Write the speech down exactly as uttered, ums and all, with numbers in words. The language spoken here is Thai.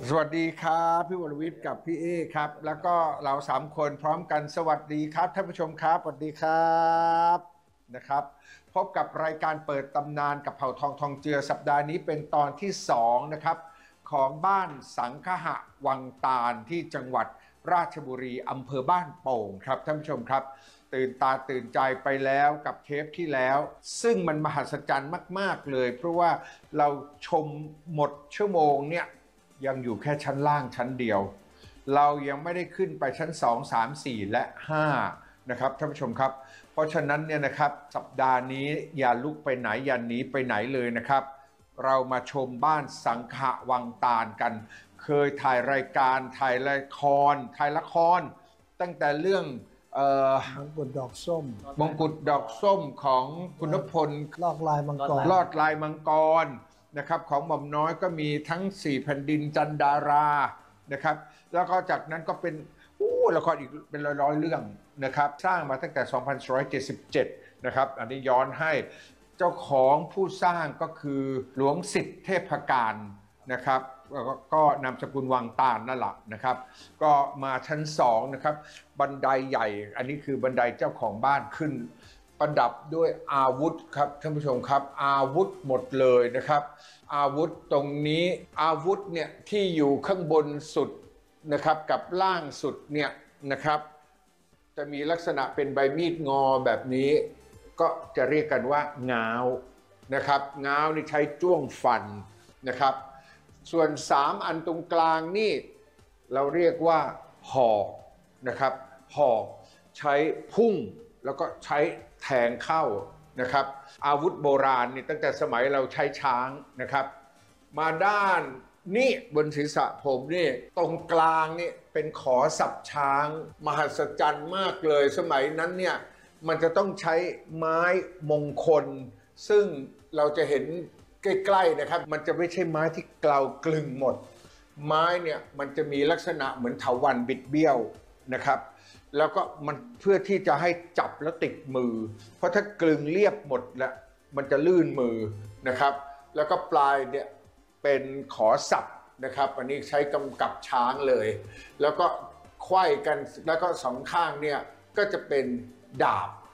สวัสดีครับพี่วรวิทย์กับพี่เอครับแล้วก็เราสามคนพร้อมกันสวัสดีครับท่านผู้ชมครับสวัสดีครับนะครับพบกับรายการเปิดตำนานกับเผ่าทองทองเจือสัปดาห์นี้เป็นตอนที่สองนะครับของบ้านสังคหะวังตาลที่จังหวัดราชบุรีอำเภอบ้านโป่งครับท่านผู้ชมครับตื่นตาตื่นใจไปแล้วกับเทปที่แล้วซึ่งมันมหัศจรรย์มากๆเลยเพราะว่าเราชมหมดชั่วโมงเนี่ยยังอยู่แค่ชั้นล่างชั้นเดียวเรายังไม่ได้ขึ้นไปชั้นสอง สาม สี่และห้านะครับท่านผู้ชมครับเพราะฉะนั้นเนี่ยนะครับสัปดาห์นี้อย่าลุกไปไหนอย่าหนีไปไหนเลยนะครับเรามาชมบ้านสังขะวังตาลกันเคยถ่ายรายการถ่ายละครถ่ายละครตั้งแต่เรื่องมงกุฎดอกส้มมงกุฎดอกส้มของคุณนพพลลอกลายมังกรลอดลายมังกรนะครับของหม่อมน้อยก็มีทั้งสี่แผ่นดินจันดารานะครับแล้วก็จากนั้นก็เป็นอู้ละครอีกเป็นร้อยๆเรื่องนะครับสร้างมาตั้งแต่ สองพันสี่ร้อยเจ็ดสิบเจ็ด นะครับอันนี้ย้อนให้เจ้าของผู้สร้างก็คือหลวงสิทธิเทพการนะครับก็นามสกุลวังตาลนั่นแหละนะครับก็มาชั้นสองนะครับบันไดใหญ่อันนี้คือบันไดเจ้าของบ้านขึ้นประดับด้วยอาวุธครับท่านผู้ชมครับอาวุธหมดเลยนะครับอาวุธตรงนี้อาวุธเนี่ยที่อยู่ข้างบนสุดนะครับกับล่างสุดเนี่ยนะครับจะมีลักษณะเป็นใบมีดงอแบบนี้ก็จะเรียกกันว่าง้าวนะครับง้าวนี่ใช้จ้วงฟันนะครับส่วนสามอันตรงกลางนี่เราเรียกว่าหอกนะครับหอกใช้พุ่งแล้วก็ใช้แทงเข้านะครับอาวุธโบราณนี่ตั้งแต่สมัยเราใช้ช้างนะครับมาด้านนี่บนศีรษะผมนี่ตรงกลางนี่เป็นขอสับช้างมหัศจรรย์มากเลยสมัยนั้นเนี่ยมันจะต้องใช้ไม้มงคลซึ่งเราจะเห็นใกล้ๆนะครับมันจะไม่ใช่ไม้ที่เกลากลึงหมดไม้เนี่ยมันจะมีลักษณะเหมือนเถาวัลย์บิดเบี้ยวนะครับแล้วก็มันเพื่อที่จะให้จับแล้วติดมือเพราะถ้ากลึงเรียบหมดแล้วมันจะลื่นมือนะครับแล้วก็ปลายเนี่ยเป็นขอสับนะครับอันนี้ใช้กำกับช้างเลยแล้วก็ไขว้กันแล้วก็สองข้างเนี่ยก็จะเป็นดาบ